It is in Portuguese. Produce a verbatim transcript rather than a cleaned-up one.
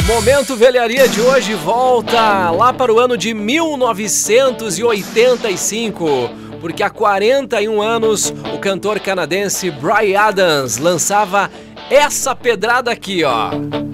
Momento Velharia de hoje volta lá para o ano de mil novecentos e oitenta e cinco, porque há quarenta e um anos o cantor canadense Bryan Adams lançava essa pedrada aqui, ó.